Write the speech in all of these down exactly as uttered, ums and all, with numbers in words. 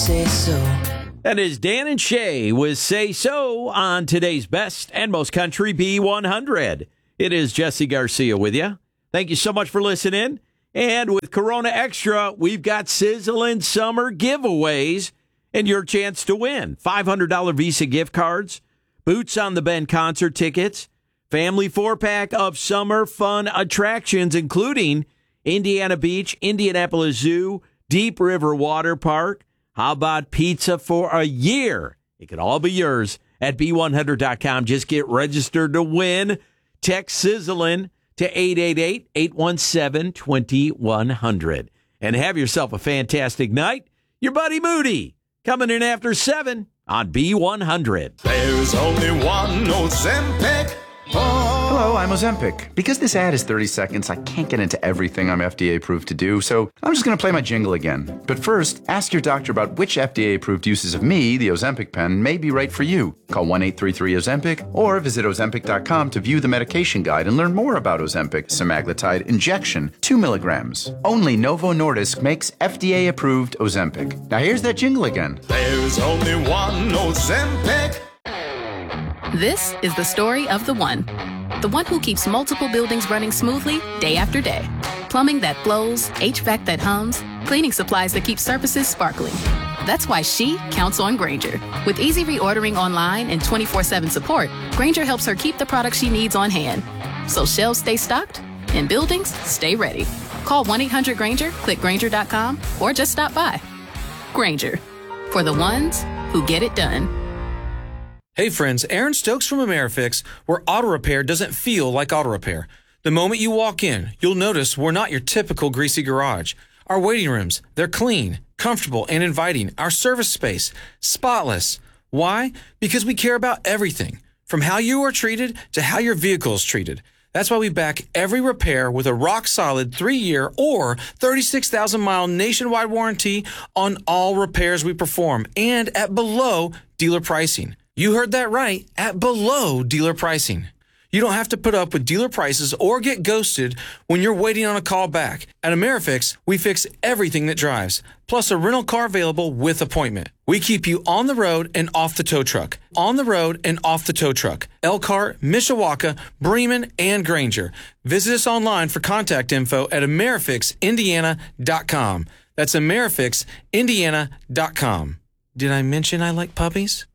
say so. That is Dan and Shay with Say So on today's Best and Most Country B one hundred. It is Jesse Garcia with you. Thank you so much for listening. And with Corona Extra, we've got sizzling summer giveaways and your chance to win. five hundred dollars Visa gift cards, Boots on the Bend concert tickets, family four-pack of summer fun attractions, including Indiana Beach, Indianapolis Zoo, Deep River Water Park. How about pizza for a year? It could all be yours at B one hundred dot com. Just get registered to win. Text Sizzlin' to eight eight eight, eight one seven, two one zero zero. And have yourself a fantastic night. Your buddy Moody coming in after seven on B one hundred. There's only one Ozempic. Oh. Hello, I'm Ozempic. Because this ad is thirty seconds, I can't get into everything I'm F D A approved to do, so I'm just going to play my jingle again. But first, ask your doctor about which F D A approved uses of me, the Ozempic pen, may be right for you. Call one eight three three Ozempic or visit Ozempic dot com to view the medication guide and learn more about Ozempic semaglutide injection, two milligrams. Only Novo Nordisk makes F D A approved Ozempic. Now here's that jingle again. There's only one Ozempic. This is the story of the one. The one who keeps multiple buildings running smoothly day after day. Plumbing that flows, H V A C that hums, cleaning supplies that keep surfaces sparkling. That's why she counts on Grainger. With easy reordering online and twenty-four seven support, Grainger helps her keep the products she needs on hand. So shelves stay stocked and buildings stay ready. Call one eight hundred Grainger, click Grainger dot com, or just stop by. Grainger, for the ones who get it done. Hey friends, Aaron Stokes from Amerifix, where auto repair doesn't feel like auto repair. The moment you walk in, you'll notice we're not your typical greasy garage. Our waiting rooms, they're clean, comfortable, and inviting. Our service space, spotless. Why? Because we care about everything, from how you are treated to how your vehicle is treated. That's why we back every repair with a rock-solid three-year or thirty-six thousand mile nationwide warranty on all repairs we perform and at below dealer pricing. You heard that right, at below dealer pricing. You don't have to put up with dealer prices or get ghosted when you're waiting on a call back. At Amerifix, we fix everything that drives, plus a rental car available with appointment. We keep you on the road and off the tow truck. On the road and off the tow truck. Elkhart, Mishawaka, Bremen, and Grainger. Visit us online for contact info at Amerifix Indiana dot com. That's Amerifix Indiana dot com. Did I mention I like puppies?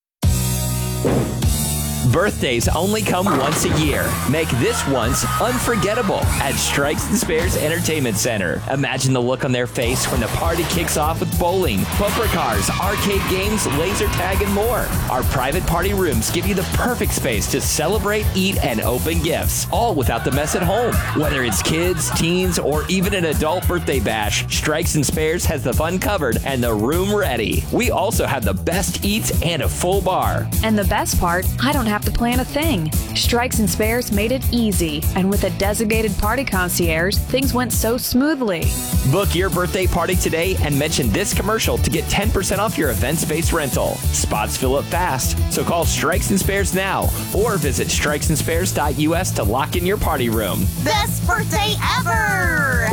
Birthdays only come once a year. Make this once unforgettable at Strikes and Spares Entertainment Center. Imagine the look on their face when the party kicks off with bowling, bumper cars, arcade games, laser tag, and more. Our private party rooms give you the perfect space to celebrate, eat, and open gifts, all without the mess at home. Whether it's kids, teens, or even an adult birthday bash, Strikes and Spares has the fun covered and the room ready. We also have the best eats and a full bar. And the best part, I don't have to plan a thing. Strikes and Spares made it easy, and with a designated party concierge, things went so smoothly. Book your birthday party today and mention this commercial to get ten percent off your event space rental. Spots fill up fast, so call Strikes and Spares now or visit strikes and spares dot U S to lock in your party room. Best birthday ever!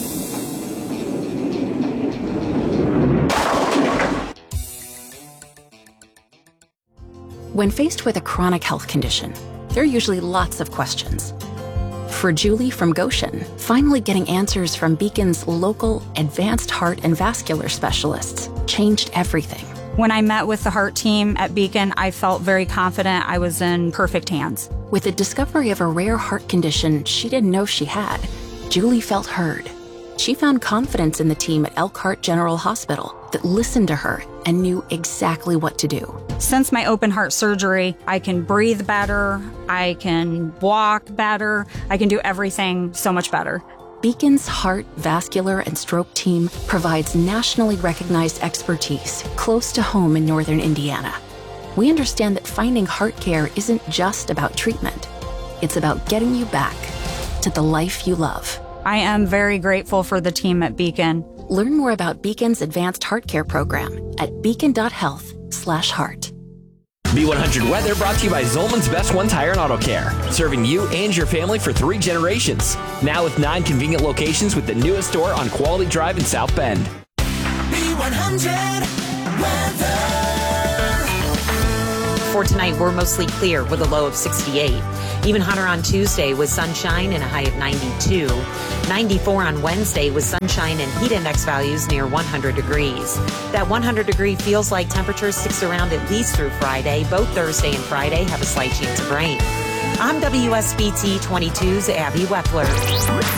When faced with a chronic health condition, there are usually lots of questions. For Julie from Goshen, finally getting answers from Beacon's local advanced heart and vascular specialists changed everything. When I met with the heart team at Beacon, I felt very confident I was in perfect hands. With the discovery of a rare heart condition she didn't know she had, Julie felt heard. She found confidence in the team at Elkhart General Hospital that listened to her and knew exactly what to do. Since my open heart surgery, I can breathe better, I can walk better, I can do everything so much better. Beacon's heart, vascular, and stroke team provides nationally recognized expertise close to home in northern Indiana. We understand that finding heart care isn't just about treatment. It's about getting you back to the life you love. I am very grateful for the team at Beacon. Learn more about Beacon's advanced heart care program at beacon dot health slash heart. B one hundred Weather brought to you by Zolman's Best One Tire and Auto Care, serving you and your family for three generations. Now with nine convenient locations with the newest store on Quality Drive in South Bend. B one hundred For tonight, we're mostly clear with a low of sixty-eight. Even hotter on Tuesday with sunshine and a high of ninety-two. ninety-four on Wednesday with sunshine and heat index values near one hundred degrees. That one hundred degree feels like temperature sticks around at least through Friday. Both Thursday and Friday have a slight chance of rain. I'm W S B T twenty-two's Abby Weckler.